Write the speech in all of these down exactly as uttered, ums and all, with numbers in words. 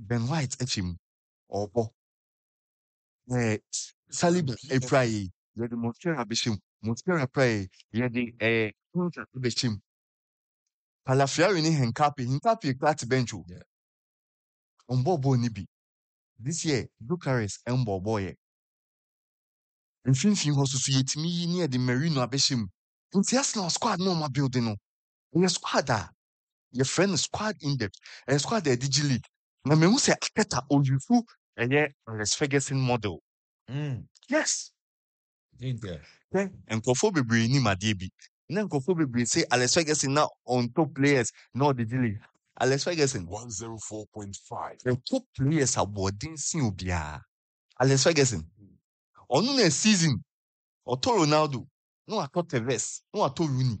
Ben White efim obo eh Saliba Eprai ye the Mosquera bishim Mosquera pray ye the eh bishim Palafiari ni Henkapi Henkapi klat benchu Yeah. ombobo ni bi this year Bucharest embobo ye mfinfin ho so so yetimi yi ne the Merino abeshim nti Arsenal squad no ma building no ye squad a your friend squad in depth and squad the D G League na me hu say Arteta oyufu eye Alex Ferguson model Mm. yes Did there. yeah nkofo bebre ni made bi na nkofo bebre say Alex Ferguson now on top players no the D League Alex Ferguson one oh four point five. the top players are boarding sin obia Alex Ferguson onu na season oto Ronaldo no ato Tevez no ato Rooney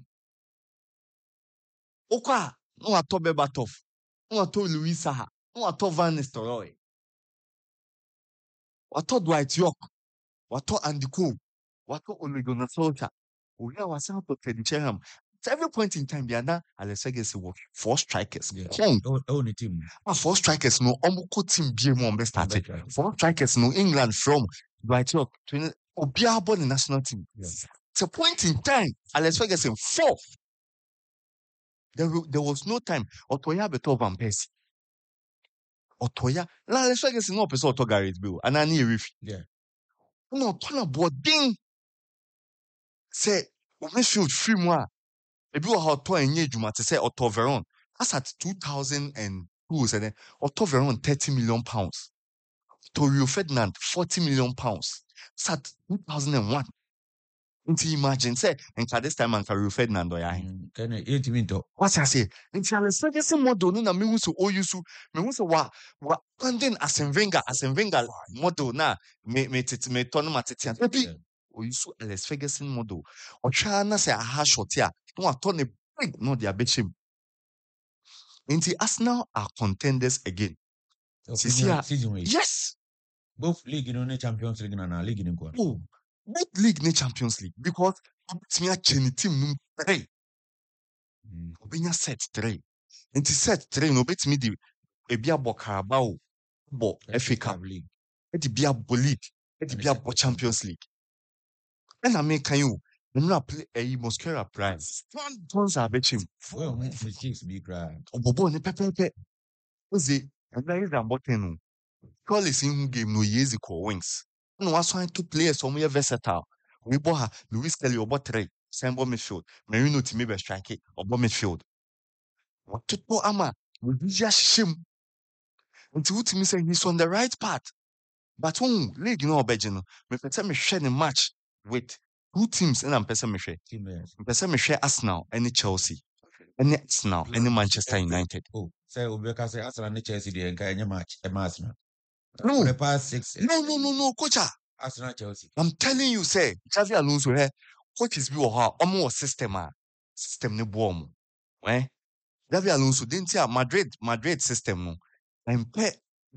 okwa no ato Berbatov no ato Luis Saha no ato Van Nistelrooy wato Dwight York wato Andy Cole wato Ole Gunnar Solskjaer oya wasa to Teddy Sheringham at every point in time biana Alex Ferguson was four strikers Yeah. yeah. Oh, oh, the team. Ah, four strikers no omuko team bie mo on best started Better. four strikers no England from Dwight York to obia born the national team Yeah. it's a point in time Alex Ferguson four there, wa- there was no time Otoya beto Van Persie Otoya na Alex Ferguson no person Oto Gareth Bale anani erifi Yeah. no Oto na boarding say o midfield free mo a ebi wo ha Oto enye adwuma te say Otto Veron that's at two thousand two say Otto Veron thirty million pounds to Rio Ferdinand forty million pounds that's at two thousand one nti imagine say nka this time anka Rio Ferdinand o ya he Mm. Can you eight minutes? what I say nti Alex Ferguson model no na me hu so oyusu me hu so wa wa funding Arsene Wenger Arsene Wenger model na me me tete me to no matete an Yeah. oyusu Alex Ferguson model otwa na say aha short ya no ato ne big no dia bechim nti Arsenal are contenders again Okay, sisi a season way. yes Both league, you know, the Champions League and our league in England. oh both league ne Champions League because me a cheni team num three Mm. obenya set three nti set three no betimi di ebi abɔ Carabao bɔ F A Cup League. ɛde bi abɔ league ɛde And bi the abɔ second Champions League ɛna meka yi o nwura play ɛyi Mosquera prime Stan Jones abɛkyɛm Well, mistakes be grand. ɔbɔbɔ ne pɛpɛɛpɛ oze ɛna yi dan bɔtɛn no Collins ihu game no yezi kɔ wings ɛna wasan to players ɔmo yɛ versatile obi bɔ ha Luis Kelly ɔbɔ three sɛn bɔ midfield Merino timi bɛ strike ɔbɔ midfield wɔtotɔ ama obi yi ahyehyɛ mu nti wotumi sɛ he's on the right path. But when league no obegye no, me pese me hwɛ ne match with two teams and I'm pese me hwɛ. Team yes. Me pese me hwɛ Arsenal and Chelsea. And Arsenal and Manchester United. Oh, say Obeka say Arsenal and Chelsea the entire match. A match now. No. For the past six. No, no, no, no, coach. Arsenal Chelsea. I'm telling you, say, Xavi Alonso here, coaches be ha, omo system a system ne bo omo. Eh? Xavi Alonso didn't see Madrid, Madrid system no. And pe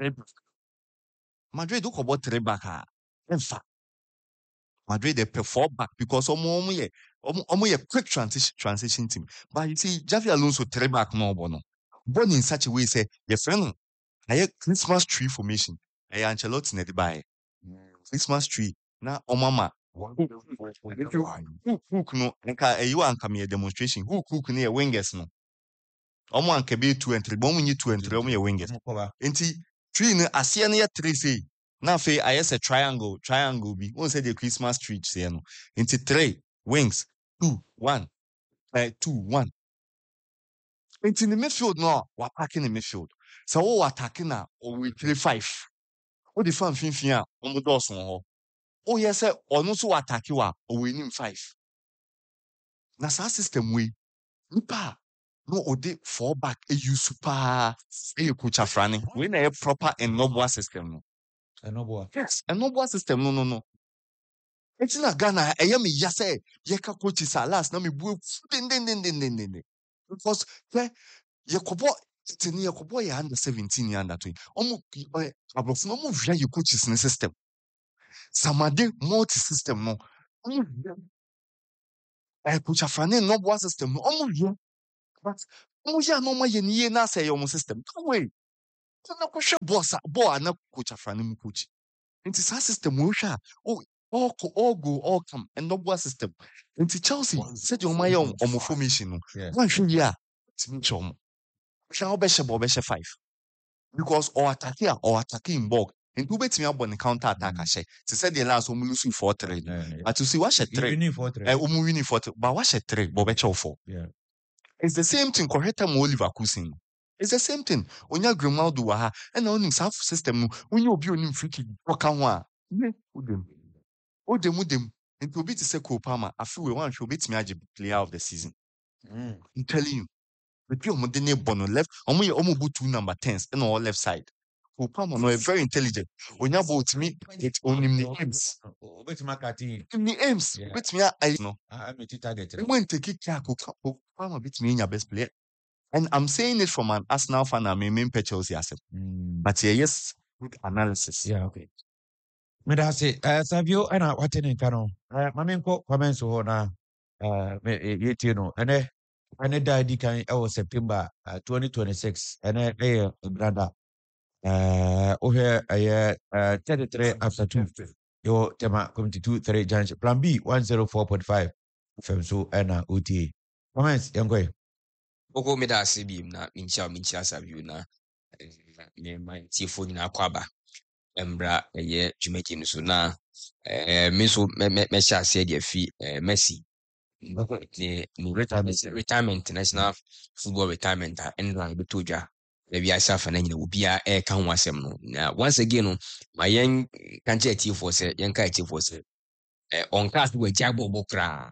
Madrid do about three back ha. In fact, Madrid they perform back because omo omo ye omo omo ye quick transition transition team. But you see, Xavi Alonso three back no bono. Born in such a way say your friend I Christmas tree formation. I Ancelotti ne buy Christmas tree. Na omama hook hook no nka you anka me demonstration hook hook ne wingers no. Omo anka be two and three, but omo two and three omo ye wingers. Enti tree no ase ne ye three say. Na fe I a triangle, triangle bi. Won say the Christmas tree say no. Into three wings, two, one, uh, two, one. Into the midfield no, we attacking the midfield. So we attacking na or we three five. What the fan fin fin a omo dos ho. Oh yes, say ono so attack you a or we nim five. Na sa system we nipa no ode four back e use super e coach afrani. We na a proper and noble system no. I know boy. Yes, a noble system no no no. It's in a Ghana, I am yase, yeka coach is last, na me bu den den den den den den. Because where Yakobo, it's in Yakobo, ya under seventeen, ya under twenty. Omo, abrof, no more via your coaches in the system. Samade multi system, no. Omo, eh, coach Afrane, no one system, no. Omo, yeah. But, omo, ya, no, my, ye, na, say, your system. No way. na kwhwɛ boss boy na coach afrani mu coach nti sa system wo hwɛ oh all co- all go all come and no boy system nti Chelsea said your my own omo formation no Yeah. one hwɛ yi a timi chom hwɛ obɛhyɛ bɔ obɛhyɛ five because or attack here or attack in bulk nti wobɛtumi abɔ ne counter attack Mm. ahyɛ te sɛ deɛ last omo lose four three no Yeah, yeah. but you see what You- three you need four three. eh omo winning four three but what three but obɛkyɛ four Yeah. it's the same thing correct time Oliver Kusin. It's the same thing. Onya Grimaldo wa ha and onim half system no when you obi onim free kick boka ho a ne udem. Odem udem. Nti obi te say Cole Palmer afi we wan show betimi age player of the season. Mm. I'm telling you. The people omo de ne bono left omo ye omo boot two number tens and all left side. Cole Palmer no a very intelligent. Onya bo timi it onim the aims. Oh, wait, my cutting. Onim the aims. Yeah. Betimi I no. I'm a target. When take it Cole Palmer betimi nya best player. And I'm saying it from an Arsenal fan and my main Chelsea asset. Mm. But yeah, yes, good analysis. Yeah, okay. Me da say, uh, Savio, and I what in Cano. Uh, my main comments on uh, uh, you know, and eh, and it died can oh September uh, twenty twenty-six, and eh, eh, brother, uh, oh here, uh, uh, thirty-three after two, yo, tema committee two, three, Giants, plan B, one zero four point five, from so and uh, O T A. Comments, young boy. Oko me da ase bi na mincha mincha Savio na eh, me my tifo nyina kwaba embra eye dwumadi no so na eh me so me me me sha ase de afi eh Messi the retirement retirement national football retirement a enra be toja na bi asa fa na nyina obi a e ka ho asem no na once again no ma yen kanche tifo se yen ka tifo se eh on cast we jabo bokra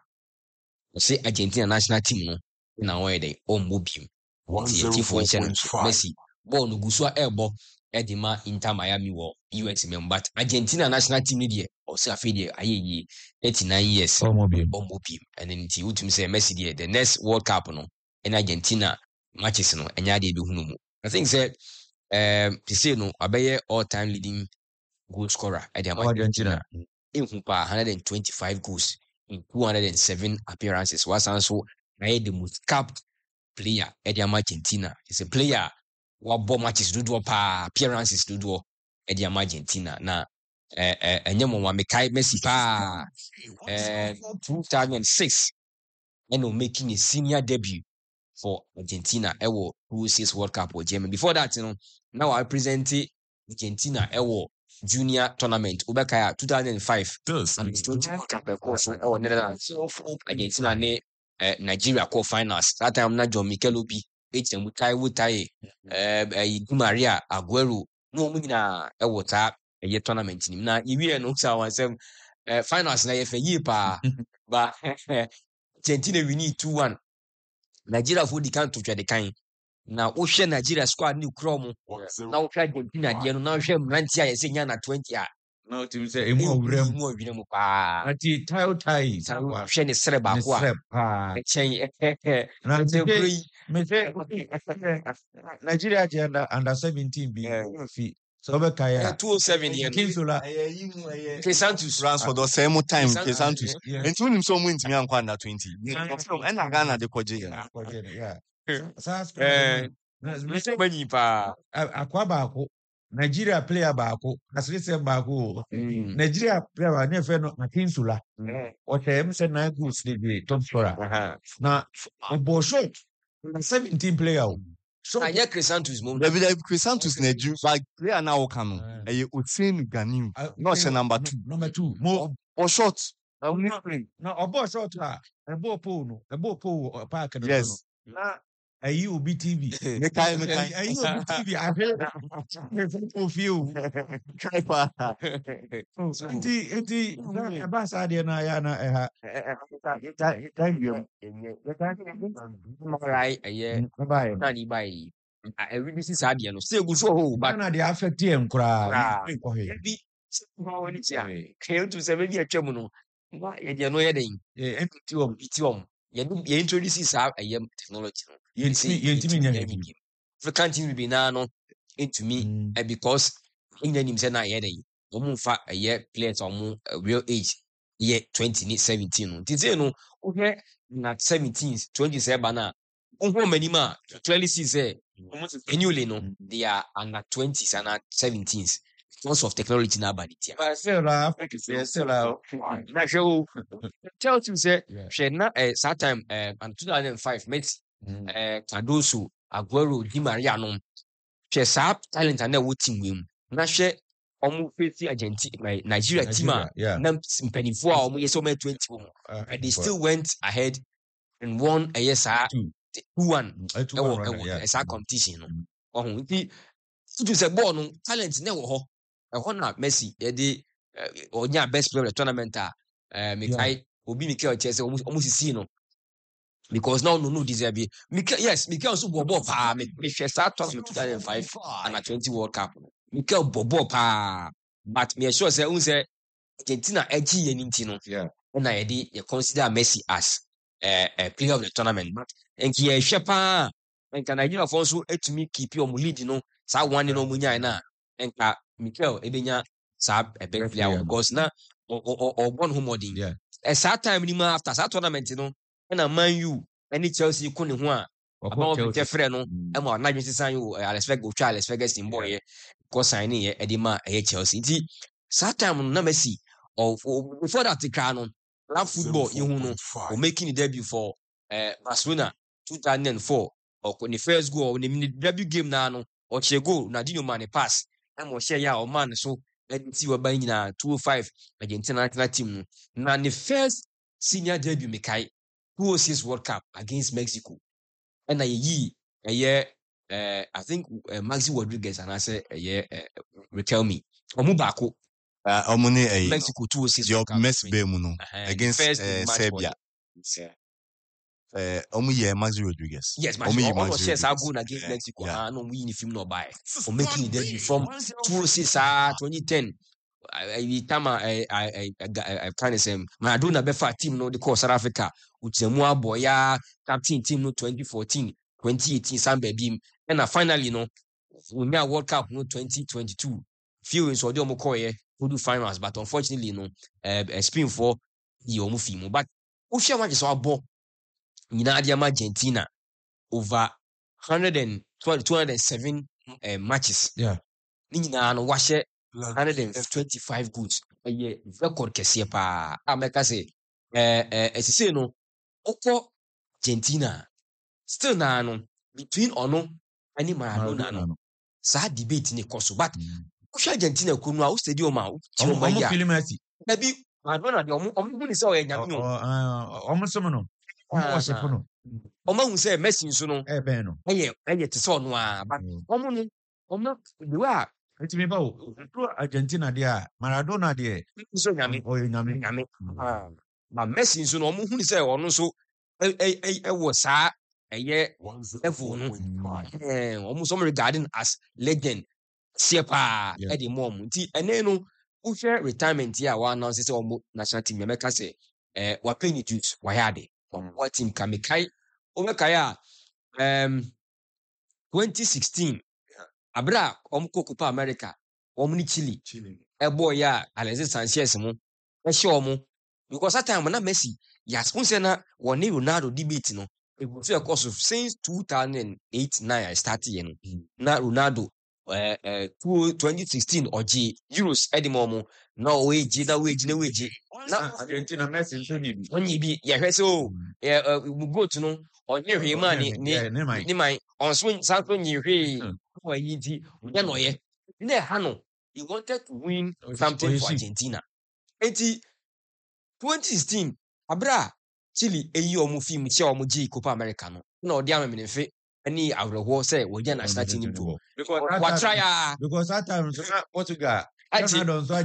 se Argentina national team no na why they on mobile tifo nche no so Messi ball no guso a ebo edima Inter Miami wo U S men but Argentina national team ni de o se afi de ayeyi thirty-nine years Oh, mobile. bombo beam and then ti utum say Messi there the next World Cup no in Argentina matches no enya de be hunu mu I think say um to say no abeye all time leading goal scorer at the Argentina. in pa one hundred twenty-five goals in two hundred seven appearances was also na the most capped player at the Argentina is a player what bomb matches do do pa appearances do do at the Argentina na eh eh enyemo wa mekai Messi pa uh, two thousand six and making a senior debut for Argentina ewo two six World Cup or Germany. Before that, you know, now I present Argentina ewo junior tournament Ubekaya two thousand five This and is it's World Cup course ewo Netherlands. Argentina ne uh, Nigeria quarter finals. That time na John Mikel Obi, H M Mutai Wutai, uh, Di Maria Aguero. No muna ewo ta a tournament ni na iwi no sa wansem uh, finals na yefe yi pa but Argentina we need two one Nigeria for the can to try the kind na wo hwe Nigeria squad ni kro mu na wo hwe Argentina de no na wo hwe mranti a yese nya na twenty a No, to say, emu awurem. mu awire mu pa Ati tile tie. sa wo hwe ne sere ba ko a Nesrep. Ah. chen Na e today, me say Nigeria je under under seventeen bi Yeah. fi. So be kaya. two oh seven here Kinsola. K Santos Transfer the same time Santos. Santos. Yeah. And when him so win to me and under twenty. And I Ghana the koje. Yeah. Sasa eh me say bani pa akwa baako. Nigeria player baako. Asiri se baako. mm Nigeria player ba ne fe no Akinsula. O tem se na goals de top scorer. aha Na obo shot. seventeen player. o. So anya K Santos mum David Chris Santos na ju but player now can no. Ah. Eh Otin Ganiu. uh, Not say number two. Number two. Mo Or short. na obo shot a ebo po no ebo po park no. Yes. no. Na ayi obi T V. Me kai me kai. Ayi obi T V ahwe. O feel. Try pa. Nti nti na ba sa de na ya na eh right eh ha. Bye. na ni bai a every this is no say gu so ho Ba but na de affect em kura. Kra. Ko he. bi ma woni ti a ke to seven bi atwa mu no ba ye de no ye den Eh ti om ti om ye ye introduce sa ayem technology no yentimi yentimi nya bi. African team bi na no intumi Mm. eh, because England nim say na ye den o mu fa ye players o mu real age ye twenty ni seventeen no ti say no o hwe na seventeen twenty seven na Unko Menima clearly sees a annually no, Mm. they are under twenties and under seventeens because of technology now, but it's But still, uh, Africa, yeah, still, uh, not sure. Tell you say, yeah. she na eh that time eh and two thousand five met Mm. eh Cardoso, Aguero, Di Maria no. She sa talent and na team win. Na she omu face Argentina, Nigeria team a Nigeria, yeah. na mpanifo a omu yeso me twenty wo. Uh, But they for still went ahead and won a yes a two. two one. Mm, a two Ewo one runner, ewo yeah. esa Mm. competition no. Mm. Ohun nti tutu sɛ ball no talent na ɛwɔ hɔ ɛhɔ na Messi yɛde eh, ɔnya best player of the tournament a eh, Mikael obi Mikael kyerɛ sɛ ɔmo ɔmo sisi no because now no no deserve it. Mikael yes Mikael nso bɔ ball paa me mehwɛ saa tournament two thousand five under twenty World Cup Mikael bɔ ball paa but me sure sɛ ohun sɛ Argentina ɛgye yɛn nti no Yeah. ɛna yɛde yɛ consider Messi as eh, a player of the tournament but nki yɛhwɛ paa nka Nigeria fo nso etumi keep ɔmo lead no saa one ne na ɔmo nyae na nka Mikael ebenya saa ɛbɛn Best player player no. because na ɔ- ɔ- ɔ- ɔbɔ ne ho mmɔden Yeah. ɛ saa time ni mu after saa tournament no ɛna Man U ɛne Chelsea ko ne ho a Ɔkɔ aba wɔn Chelsea. fɛfrɛ no Mm. ɛma ɔnadwe sisan yi o Alex Ferguson otwa Alex Ferguson bɔɔyɛ kɔ sign ne yɛ ɛde ma ɛyɛ Chelsea nti saa time no na Messi ɔ ɔ- before that kra no club football yi ho no or making the debut for uh, Barcelona two thousand four or the first goal in the debut game na no or che goal na Dino man pass and mo share ya o man so and see what buying na two oh five Argentina national team no na the first senior debut me kai two oh six World Cup against Mexico and na yi eh uh, I think uh, Maxi Rodriguez and I say eh uh, Riquelme omu baako Uh, ɔmo ne ɛyi no Mexico two oh six deɛ World Cup Messi bɛɛ mu no Uh-huh, the against first uh, match for Serbia. the- Uh, ɔmo yɛ Maxi Rodriguez. Yes, but ɔmo yɛ almost Maxi shares our Rodriguez. goal against Yeah, Mexico. yeah. Ah, no, we in the film no buy. Or making the debut from two oh six ah twenty ten. I time I I I I kind of say Maradona befa team no the call South Africa. Uchemua boya captain team no twenty fourteen, twenty eighteen Sam Beam. And finally no we made a World Cup no twenty twenty-two. Few in Saudi Omokoye who do finals, but unfortunately no uh, a spin for the Omufimo. But Usha watch is our ball. Nina Argentina over one hundred and twelve, two hundred seven uh, matches. Yeah. Ne nyinaa no wahyɛ one hundred twenty-five goals. Ɛyɛ record kɛseɛ paa. A mɛka sɛ ɛɛ ɛɛ ɛsise no wokɔ Argentina still naa no between ɔno ɛne Maradona Maradona no no. saa debate ne kɔ so but Mm. wohwɛ Argentina kuro no a wo stadium a wotie Ɔmo ɔmo ayi ɔmo a fili Messi. dabi Maradona deɛ ɔmo ɔmo hu ne sɛ ɔyɛ Ɔ- nyame o. ɔ- ah, Ɔmo som no. Ɔmo Ah, worship no. ɔmo ahu sɛ Messi nso no Ɛbɛn no. ɛyɛ ɛyɛ te sɛ ɔno a but Mm. ɔmo no ɔmo the way a Eti mi ba o. Duro Argentina deɛ a Maradona deɛ nso nyame ɔyɛ nyame. nyame Mm. Ah, but Messi nso no ɔmo hu ne sɛ ɔno nso ɛ- ɛ- ɛ- ɛwɔ saa ɛyɛ level no ɛɛ ɔmo nso ɔmo regarding as legend seɛ paa Yeah. ɛde mu ɔmo nti ɛnɛ no wohwɛ retirement yi a wɔannounce sɛ ɔmo national team yɛmɛka sɛ ɛɛ wapɛ ne dues wayɛ ade ɔmo team ka mekae wobɛkae a ɛɛm twenty sixteen abere a ɔmo kɔ Copa America ɔmo ne Chile ɛbɔɔ yɛ a Alexis Sanchez mo ɛhyɛ ɔmo because that time na Messi yas n sɛ na wɔne Ronaldo debate no egu so ɛkɔ so since two thousand eight nine I start yɛ no Mm. na Ronaldo ɛɛ ɛɛ twenty sixteen ɔgye Euros ɛde ma ɔmo na ɔwɔgye na ɔwɔgye na ɔwɔgye na Ah, Argentina Messi nso ni bi. ɔnye bi yɛhwɛ sɛ o Mm. ɛ ɛ mu goat no ɔnye hwee ma ne ne Yeah, ne man. ne man ɔnso san so nye hwee Mm. ɔyɛ nti ɔnyɛ na ɔyɛ na ɛha no he wanted to win Ɔyɛ- something ɔyɛ for si. Argentina eti twenty sixteen abere a Chile eyi ɔmo film kyɛ ɔmo gye Copa America no na ɔde amemmenefe ne awerɛhoɔ sɛ wɔgya national team no to Because that watry time, a because that time nso na Portugal. agye Ronaldo nso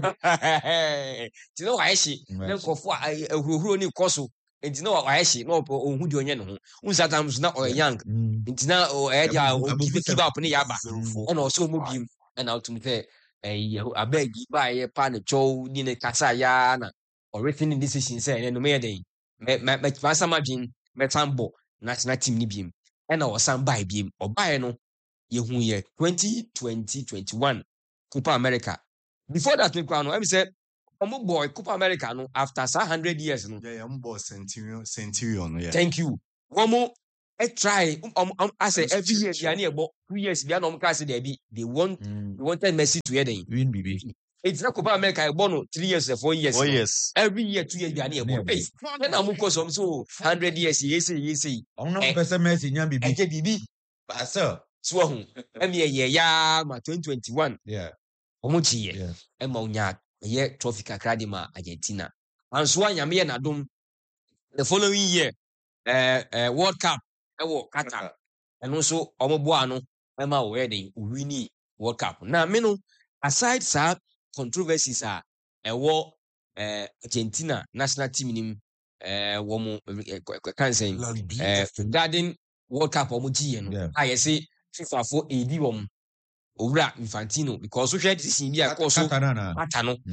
agye. nti na wayɛ hye na nkɔfoɔ a ɛ- ahurohuro ne kɔ so nti na wa- wayɛ hye na ɔpɛ ɔhu deɛ ɔnyɛ ne ho wohu saa time so na ɔyɛ young Mm. nti na ɔ- ɛyɛ deɛ a Abubu- ɔgive abubu give up ne yɛ aba Mm. ɛna ɔsɛ ɔmo biem ɛna ɔtum sɛ ɛyɛ abeg baayɛ pa ne kyɛw ne ne kasa yaa na ɔrete ne decision sɛ ɛnɛ no mɛyɛ dɛn mɛ mɛ mɛ masa ma dwen mɛsan bɔ national team ne biem ɛna ɔsan bae biem ɔbae no yɛhu yɛ twenty twenty twenty one Copa America before that week no ɛmi sɛ ɔmo bɔ Copa America no after saa hundred years no Yeah, yeah, ɔmo bɔ Centurion, Centurion, yeah. thank you wɔn mo I try um, um I say every year they are near about two years they are not cast there be they want Mm. they wanted Messi to hear them. Win B B. It's not Copa America born three years or four years. Oh no. yes. Every year two years they are near Near about. Hey, then I'm cause some so hundred years yes yes yes. I'm not Eh. person Messi nyam B I B. get B B. But sir. So home. Em ye ye ya ma twenty twenty-one. Yeah. Omuchi ye. Yeah. Emma unya ye trophy kakra de ma Argentina. And so anyame ye na dom the following year uh, uh, World Cup ewo Qatar. And also omoboa no Emma wedding winning World Cup. Now me no aside sa controversies are ewo uh, Argentina national team nim eh wo mo kan say Plan B eh F M. regarding World Cup omo gi no Yeah. I say FIFA for A D wo owura Infantino because so hwe decision bi a cause so Katanana. ata no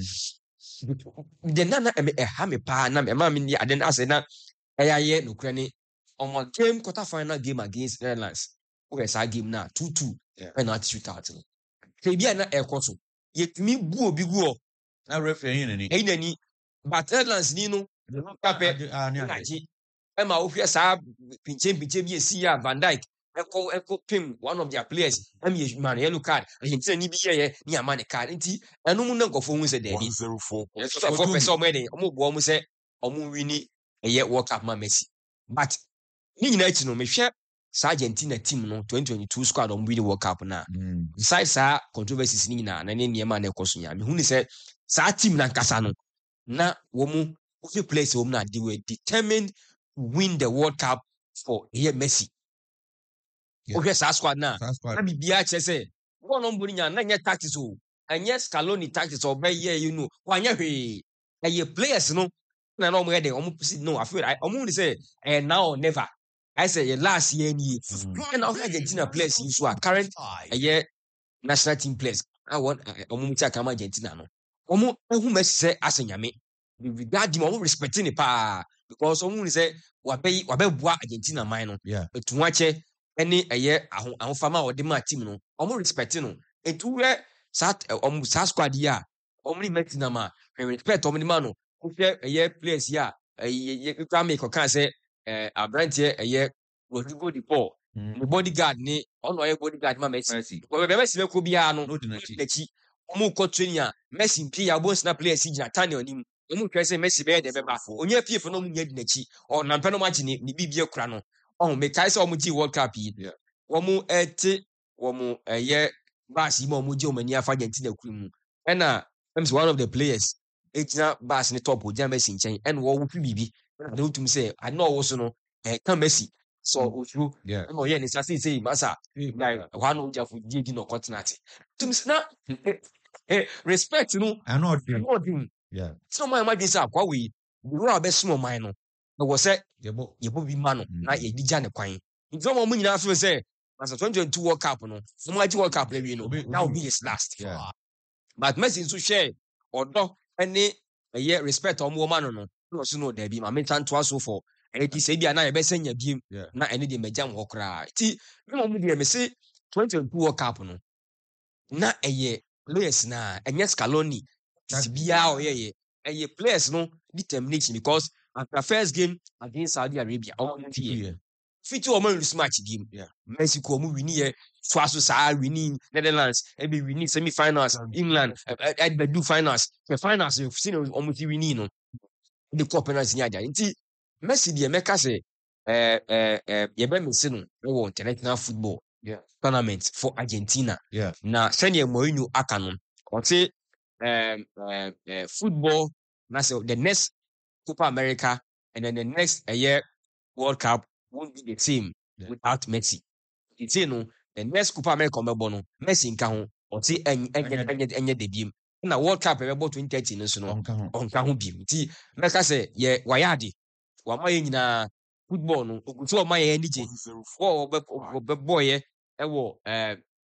the nana e e ha me pa na me ma me ni ade na ase na eya ye no kra ni omo game quarter final game against Netherlands o sa game na two two Yeah. penalty shootout no ke bi na e koso yetimi bu obi gu o Na referee yin ni. e nani but Netherlands ni no kape Ah, ni na ade. ji e ma wo hwe sa pinche pinche bi esi ya Van Dijk Echo Echo pim one of their players am ye man yellow card Argentina ni bi ye ni amane card nti enu mu na nkofo hu se David one oh four point so for person omo dey omo bo omo say omo wini eye World Cup ma Messi but ni nyina chi no me hwe sa Argentina team no twenty twenty-two squad omo wini World Cup na Mm. besides sa controversies ni nyina na ne niema na ekoso nya me hu ni say sa team na nkasa no na wo mu ofi place wo mu na they were determined to win the World Cup for eye Messi. Yeah. Okay, sa squad na That's na quite. bibia che say one on buri nya na nye tactics o anye Scaloni tactics o be ye you know wanya hwe eh players no na no mo head omo no I feel I omo ni say eh now or never I say ye last year ni Mm. na Argentina players you so are current eh national team players I want omo muti akama Argentina no omo ehu Messi say asanyame we regard him omo respecting him pa because omo ni say wa be wa be bua Argentina man no Yeah. etuache any eye ahon ahofama o de ma team no omo respecting no etuwe sat omo sa squad ya omo ni metina ma we respect omo ni ma no hwe eye players ya eye kwa me ko kan say eh abrantie eye Rodrigo de Paul Mm. ni bodyguard ni ono eye bodyguard ma Messi Messi. we be Messi be ko bia no No dinachi. n'achi omo ko training a Messi mpie ya bo snap players gina tani onim omo hwe say Messi be de beba onye pie fo no mu nya dinachi o na mpe no match ni ni bibie kura no oh me kai say omo gi World Cup yi Yeah. omo ete omo eye bass yi ma omo gi omo ni afa Argentina kuru mu ena I'm one of the players ejina bass ni top ojina Messi nchen en wo wupi bibi na do tum say I know wo so no eh kan Messi so oju Yeah. no ye ni sa say say masa like one of jafu di di no continent tum na eh respect no I know. it. no dim Yeah. so my imagine say akwa we the rule be small man no no wo say Yeah, but yɛbɔ bi ma no Mm. na yɛdi gya ne kwan nti ɔma ɔmo nyinaa feel sɛ masa twenty twenty-two World Cup no ɔmo agye World Cup awie no Obi- that will obi- be his last yeah. but Messi nso hwɛ ɔdɔ ne ɛyɛ respect a ɔmo wɔ ma no no na ɔso no daabi ma menta ntoa so for ɛyɛ ti sɛ bi a na yɛbɛsɛ nya biem Yeah. na ɛne deɛ magya mo hɔ koraa nti me ɔmo deɛ mese twenty twenty-two World Cup no na ɛyɛ players na ɛnyɛ Scaloni That- titi biara ɔyɛyɛ ɛyɛ players no determination because after first game against Saudi Arabia ɔmo no tie Yeah. fiti ọmọ ìlú match game Yeah. Mexico ọmọ wini yẹ faso saa wini Netherlands ẹbi wini semi finals England ẹbi do finals the finals ẹ si na ọmọ ti wini no the cup penalty ní àjà nti Messi deɛ mɛka sɛ ɛ ɛ ɛ yɛbɛ mesi no ɛwɔ international football Yeah. tournament for Argentina Yeah. na sɛnea Mourinho aka no ɔte ɛɛ ɛɛ ɛɛ football na sɛ the next Copa America and then the next ɛyɛ World Cup won't be the same Yeah. without Messi. It's you know the next Copa America mebo no Messi nka ho o ti enye enye enye de biem. Na World Cup mebo twenty thirty no so no Onka ho. onka ho biem. Ti meka say ye wayade wa ma ye nyina football no okutu o ma ye ani je. Wo be be boy e wo eh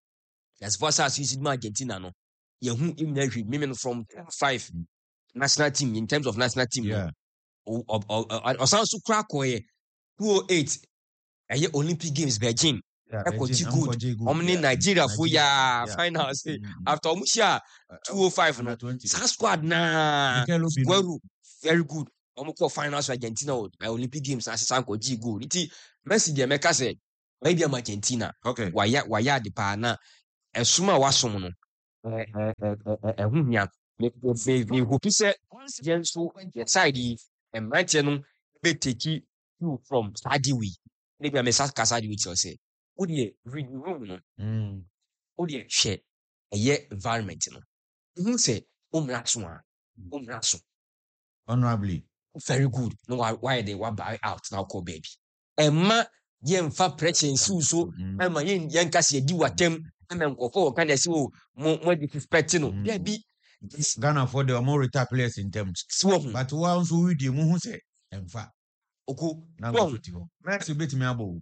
as far as you see Argentina no ye hu im na hwi mimi no from five national team in terms of national team no Yeah. o osan so kra koye two oh eight ɛyɛ Olympic Games Beijing Yeah. Eko Beijing, chi I'm good. for J good. Omni Yeah. Nigeria for Nigeria, ya yeah. finals eh, Mm. after omushia Uh, two oh five no under twenty. sa squad na Mikel Obi no. Guerrero very good ɔmo kɔ finals Argentina o Olympic Games na asesa nkɔ gyi goal nti Messi deɛ mɛka sɛ maybe am Argentina Okay. waya waya de pa na ɛsom a wasom no ɛ ɛ ɛ ɛho hia me me me hope sɛ yɛn nso yɛ side yi mmeranteɛ no bɛteki you from Sadiwi maybe am sa kasa de with sɛ wo deɛ read room no Mm. wo deɛ hwɛ ɛyɛ environment no hu sɛ omra so a omra so Honorably. very good no why why they wa buy out now call baby ɛma yɛmfa pressure nsiw so Mm. ɛma yɛn yɛnka sɛ yɛdi watam ɛma nkɔfo wɔ ka na ɛsɛ o mo mo disrespect no Mm. there be this Ghana for the more retire players in terms. so hu But one so we the mu say emfa. oku Na so go to. Next bit me abo.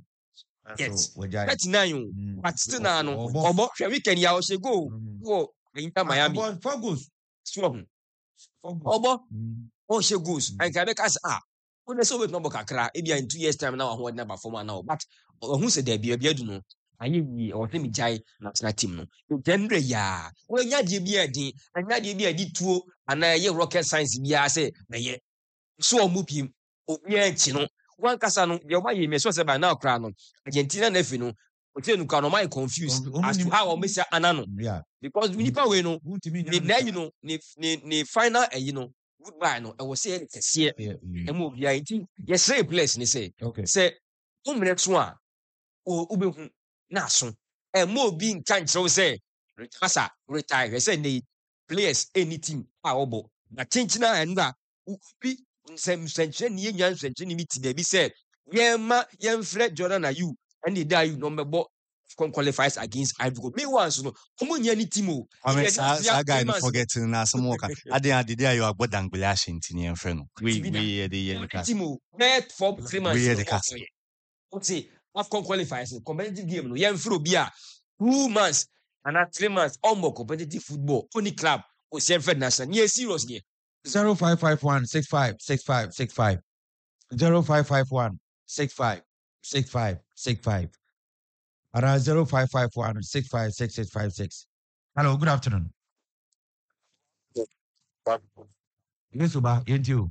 yes So we jai. thirty-nine o Mm. but still na no Obo. ɔbɔ hwɛ weekend ya ɔhyɛ go Mm. wɔ Inter Miami About four goals. so hu Four goals. ɔbɔ Mm. ɔhyɛ goals Mm. anka bɛka sɛ ah wọ́n sɛ wobɛtumi abɔ kakra ebia in two years time na wahoɔden aba fam ana but ɔhu sɛ daabi baabi adu no ayɛ wie ɔwɔ sɛ megyae national team no nkyɛnderɛ yɛa wɔanya adeɛ bi a ɛden anya adeɛ bi a ɛde tuo anaa ɛyɛ rocket science biara sɛ bɛyɛ so ɔmo piem obiara akyi no wankasa no deɛ ɔmayɛ mi ɛsɛ sɛ ba na ɔkora no Argentina na afi no ɔkyerɛ no kora no ɔmayɛ confused Ɔmo as to nim- how ɔmɛsia ana no Yeah. because nipa wei no Untimi ne na yi no ne ne ne final ayi no goodbye no ɛwɔ sɛ yɛ kɛseɛ Yeah. Mm. ɛma obiara nti yɛsrɛ players ne sɛ Okay. sɛ wommerɛ so a wo- wobɛhu na aso ɛma obi nka nkyerɛ wo sɛ retasa retire hwɛ sɛ nnɛ yi players ɛni team a wɔbɔ na kyenkyena a ɛno a wobi nsɛnkyerɛ ne yɛnya nsɛnkyerɛ ne bi ti baabi sɛ yɛmma yɛmfrɛ Jordan Ayew ɛne da Ayew na ɔmmɛbɔ AFCON qualifiers against Ivory Coast meanwhile nso no ɔmo nyɛ ne team o I mean, Yɛde sa atua sa guy three no months no. forgetting na some work. Ade ade dey you agbo dangbele ahye ntini enfre no. We Tibi da. we here the Ɔmo year ne team o bɛyɛ for three months We hear no, the ɔmo cast. ɔyɛ. Wote AFCON qualifiers no competitive game no yɛmfrɛ obi a two months anaa three months ɔmmɔ competitive football ɔni club ɔsi ɛmfrɛ national ne yɛ serious deɛ Zero five five one six five six five six five. Zero five five one six five six five six five. Around zero five five one six five six six five six. Hello, good afternoon. Yes, Uba, ain't you?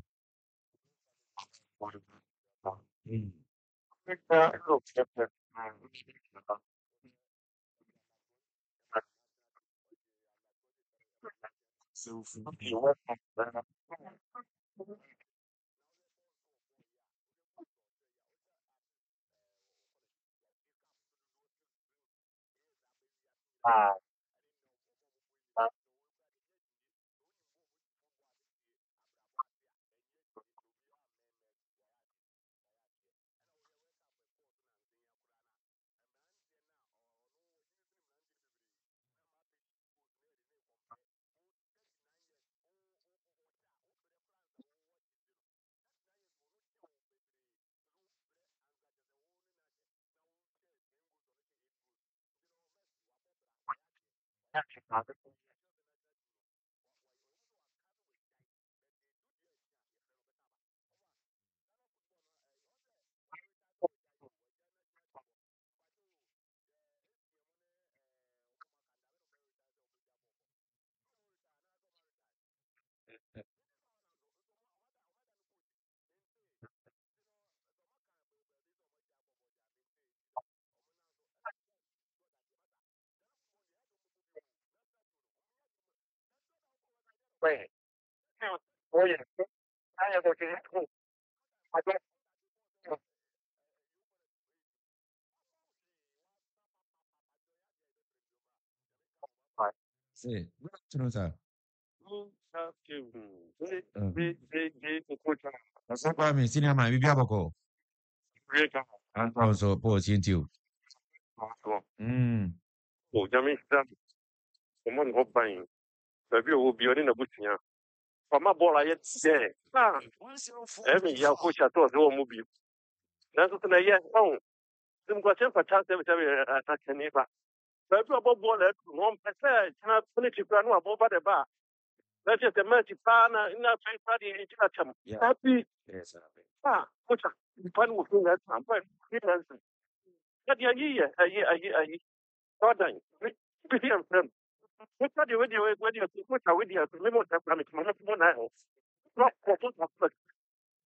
Say, good afternoon, sir. That's not why me senior man, we be able to and also pause into you. Mm. Onyame nhyira no. Ɔmmɔ ne ho ban. Baabi a ɔwɔ biara ɔne n'abusua. Ɔma bɔɔlo ayɛ dɛ. Ah, ɛmi yɛ coach atɔ sɛ wɔn mu bi. Nanso sɛ na yɛ ɔn. Sɛ nkwasɛ mfata sɛ sɛ atakɛne ba. Baabi a ɔbɔ bɔɔlo atu wɔn pɛ sɛ gyina penalty kura no abɔ ba de ba. Na kyerɛ sɛ match paa na na afei paa de gyina kyɛm. Yeah. Happy. Yes, sir. Ah, coach, nipa no wɔ fie na ɛta. Mpa free Nancy. Na deɛ ayi yɛ ayi ayi ayi. Jordan. Bi yɛ mfrɛ no. What's the way you where you put a video? Remember that I'm a man.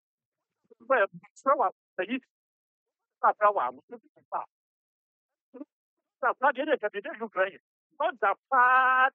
bɛ sɛ wa ayi sa sa wa mo sa sa deɛ de ka de de Ukraine ɔda paa